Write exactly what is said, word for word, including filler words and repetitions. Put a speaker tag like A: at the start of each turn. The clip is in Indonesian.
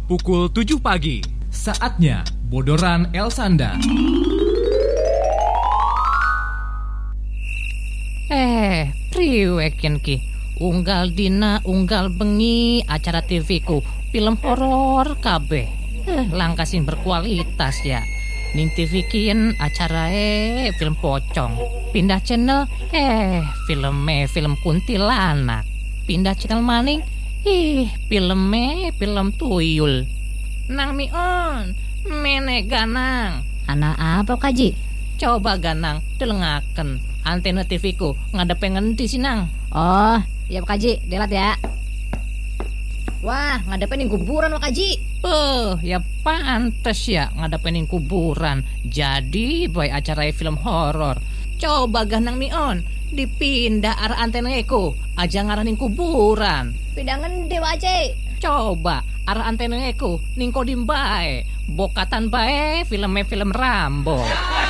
A: pukul tujuh pagi. Saatnya Bodoran Elsanda.
B: Eh, priwek yen ki. Unggal dina, unggal bengi acara T V ku film horor kabeh. Eh, langkah sing berkualitas ya. Ning T V kien acarae film pocong. Pindah channel, eh filme film kuntilanak. Pindah channel maning, ih filme film tuyul. Nang mion, mene ganang.
C: Anak apa kaji?
B: Coba ganang, delengaken. Antena T V ku ngadepe ngendi sih nang?
C: Oh, iya Pak Kaji, delat ya. Wah, ngadepe ning kuburan Pak Kaji.
B: Oh, ya pantes ya ngadepe kuburan. Jadi boy acara film horor. Coba ganang mion, dipindah arah antena ku, aja ngarah ning kuburan.
C: Pindah ngendi Pak Kaji?
B: Coba arah antena ku ning kodim bae. Bokatan bae filme film Rambo.